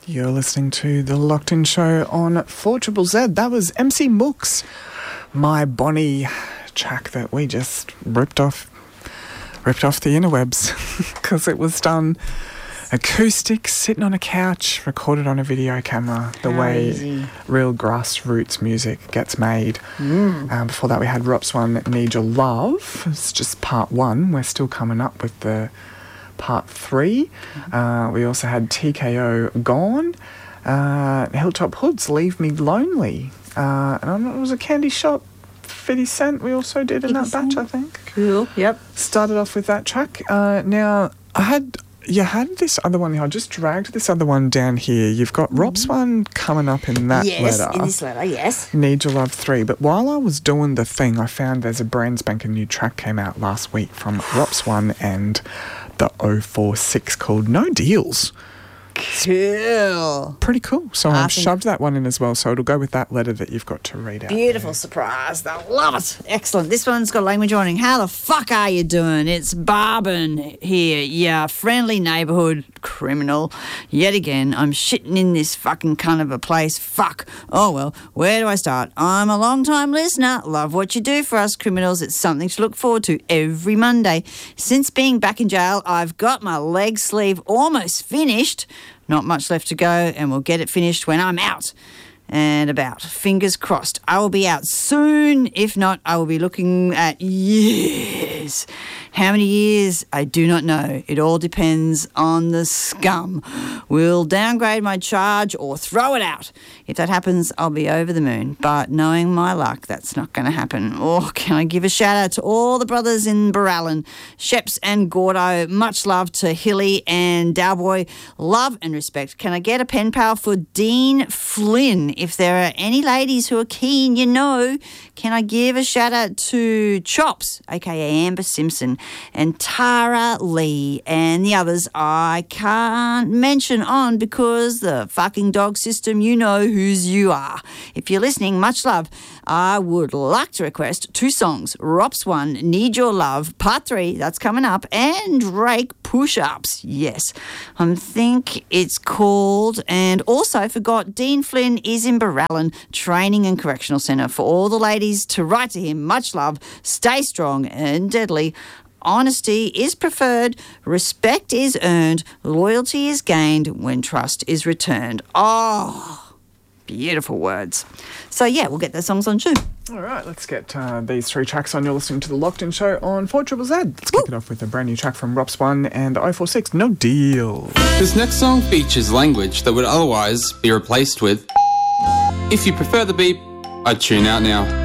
You're listening to The Locked In Show on 4ZZZ. That was MC Mooks, My Bonnie track that we just ripped off the interwebs because it was done acoustic, sitting on a couch, recorded on a video camera, the way real grassroots music gets made. Before that we had Rops 1, Need Your Love. It's just part 1. We're still coming up with the part 3. We also had TKO, Gone. Hilltop Hoods, Leave Me Lonely. And I don't know, it was a Candy Shop, 50 Cent we also did in that batch, I think. Cool, yep. Started off with that track. Now, you had this other one. I just dragged this other one down here. You've got Rops 1 coming up in that letter. Yes, in this letter, yes. Need Your Love 3. But while I was doing the thing, I found there's a brand spanking new track came out last week from Rops 1 and the 046 called No Deals. Cool. Pretty cool. So I've shoved that one in as well, so it'll go with that letter that you've got to read out. Beautiful surprise. I love it. Excellent. This one's got language warning. How the fuck are you doing? It's Barbin here. Yeah, friendly neighbourhood criminal. Yet again, I'm shitting in this fucking cunt of a place. Fuck. Oh, well, where do I start? I'm a long-time listener. Love what you do for us criminals. It's something to look forward to every Monday. Since being back in jail, I've got my leg sleeve almost finished. Not much left to go, and we'll get it finished when I'm out and about. Fingers crossed. I will be out soon. If not, I will be looking at years. How many years? I do not know. It all depends on the scum. We'll downgrade my charge or throw it out. If that happens, I'll be over the moon. But knowing my luck, that's not going to happen. Oh, can I give a shout out to all the brothers in Barallan, Sheps and Gordo. Much love to Hilly and Dowboy. Love and respect. Can I get a pen pal for Dean Flynn? If there are any ladies who are keen, can I give a shout out to Chops, aka Amber Simpson, and Tara Lee, and the others I can't mention on because the fucking dog system, you know whose you are. If you're listening, much love. I would like to request 2 songs. Rops 1, Need Your Love, Part 3, that's coming up, and Drake, Push-Ups. Yes, I think it's called, and also forgot Dean Flynn is in Barallan Training and Correctional Centre. For all the ladies to write to him, much love, stay strong and deadly. Honesty is preferred, respect is earned, loyalty is gained when trust is returned. Oh, beautiful words. So, yeah, we'll get those songs on too. All right, let's get these 3 tracks on. You're listening to The Locked In Show on 4ZZZ. Let's kick it off with a brand new track from Rops 1 and the 046, No Deal. This next song features language that would otherwise be replaced with. If you prefer the beep, I'd tune out now.